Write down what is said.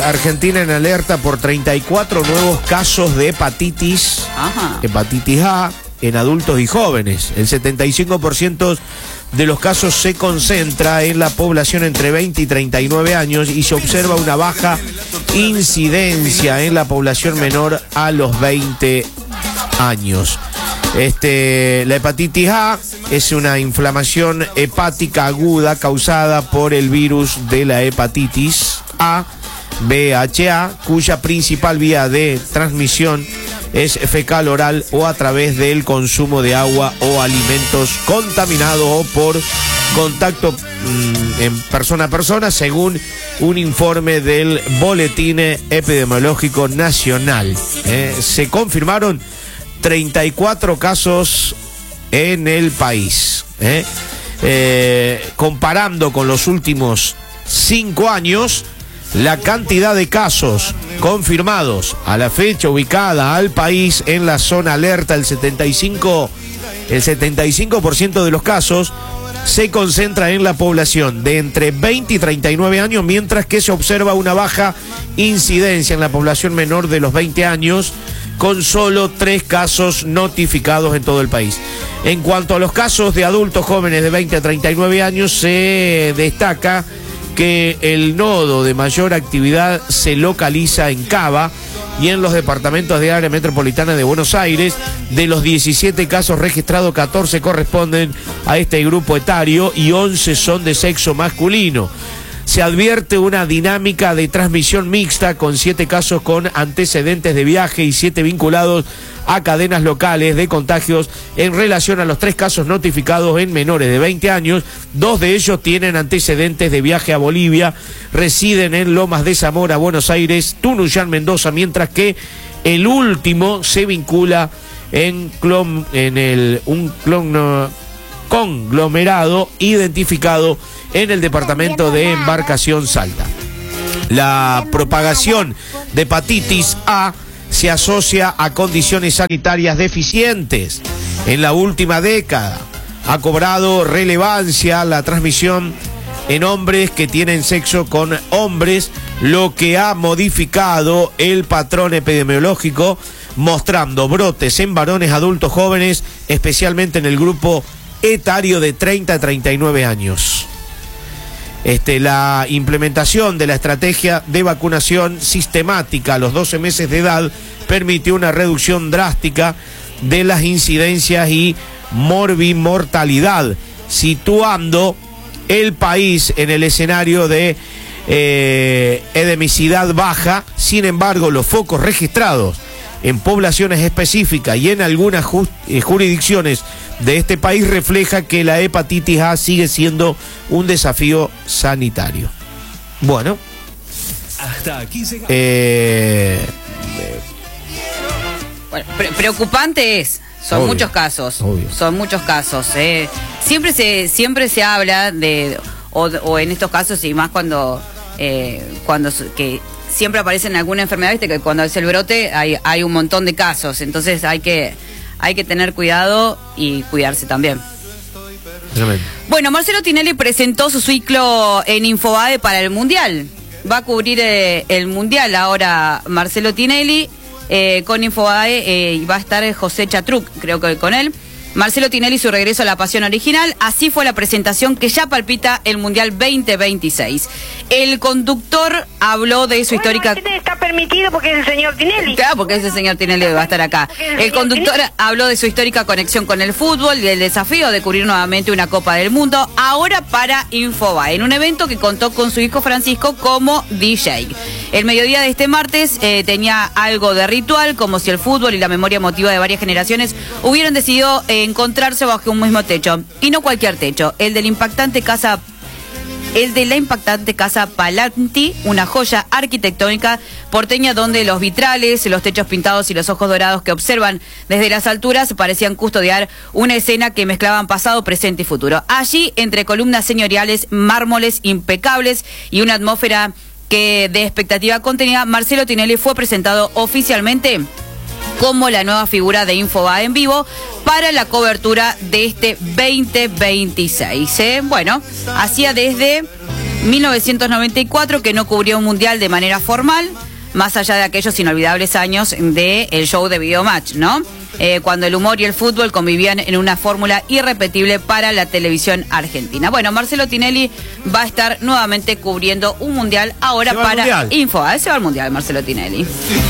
Argentina en alerta por 34 nuevos casos de hepatitis A en adultos y jóvenes. El 75% de los casos se concentra en la población entre 20 y 39 años y se observa una baja incidencia en la población menor a los 20 años. La hepatitis A es una inflamación hepática aguda causada por el virus de la hepatitis A, VHA, cuya principal vía de transmisión es fecal oral o a través del consumo de agua o alimentos contaminados o por contacto en persona a persona, según un informe del Boletín Epidemiológico Nacional. Se confirmaron 34 casos en el país. Comparando con los últimos 5 años, la cantidad de casos confirmados a la fecha ubicada al país en la zona alerta, el 75% de los casos se concentra en la población de entre 20 y 39 años, mientras que se observa una baja incidencia en la población menor de los 20 años, con solo 3 casos notificados en todo el país. En cuanto a los casos de adultos jóvenes de 20 a 39 años, se destaca que el nodo de mayor actividad se localiza en Cava y en los departamentos de área metropolitana de Buenos Aires. De los 17 casos registrados, 14 corresponden a este grupo etario y 11 son de sexo masculino. Se advierte una dinámica de transmisión mixta, con 7 casos con antecedentes de viaje y 7 vinculados a cadenas locales de contagios en relación a los 3 casos notificados en menores de 20 años. 2 de ellos tienen antecedentes de viaje a Bolivia, residen en Lomas de Zamora, Buenos Aires, Tunuyán, Mendoza, mientras que el último se vincula un conglomerado identificado en el departamento de Embarcación Salta. La propagación de hepatitis A se asocia a condiciones sanitarias deficientes. En la última década ha cobrado relevancia la transmisión en hombres que tienen sexo con hombres, lo que ha modificado el patrón epidemiológico, mostrando brotes en varones adultos jóvenes, especialmente en el grupo etario de 30 a 39 años. La implementación de la estrategia de vacunación sistemática a los 12 meses de edad permitió una reducción drástica de las incidencias y morbimortalidad, situando el país en el escenario de endemicidad baja. Sin embargo, los focos registrados en poblaciones específicas y en algunas jurisdicciones de este país refleja que la hepatitis A sigue siendo un desafío sanitario. Bueno, hasta aquí llegamos. Bueno, preocupante es. Son obvio, muchos casos. Obvio. Son muchos casos. Siempre se habla de, o en estos casos, y más cuando que siempre aparece en alguna enfermedad, viste que cuando es el brote hay un montón de casos. Entonces hay que tener cuidado y cuidarse también. Tremendo. Bueno, Marcelo Tinelli presentó su ciclo en Infobae para el Mundial. Va a cubrir el Mundial ahora Marcelo Tinelli con Infobae, y va a estar José Chatruc, creo que con él. Marcelo Tinelli, su regreso a la pasión original. Así fue la presentación que ya palpita el Mundial 2026. El conductor habló de su histórica... Está permitido porque es el señor Tinelli. Claro, porque ese señor Tinelli va a estar acá. El conductor habló de su histórica conexión con el fútbol y del desafío de cubrir nuevamente una Copa del Mundo, ahora para Infobae, en un evento que contó con su hijo Francisco como DJ. El mediodía de este martes tenía algo de ritual, como si el fútbol y la memoria emotiva de varias generaciones hubieran decidido encontrarse bajo un mismo techo. Y no cualquier techo, el de la impactante casa Palanti, una joya arquitectónica porteña donde los vitrales, los techos pintados y los ojos dorados que observan desde las alturas parecían custodiar una escena que mezclaban pasado, presente y futuro. Allí, entre columnas señoriales, mármoles impecables y una atmósfera que de expectativa contenida, Marcelo Tinelli fue presentado oficialmente como la nueva figura de Infobae en vivo para la cobertura de este 2026. Bueno, hacía desde 1994, que no cubrió un mundial de manera formal, más allá de aquellos inolvidables años del show de Videomatch, ¿no? Cuando el humor y el fútbol convivían en una fórmula irrepetible para la televisión argentina. Bueno, Marcelo Tinelli va a estar nuevamente cubriendo un mundial ahora para Info. Se va al mundial, Marcelo Tinelli.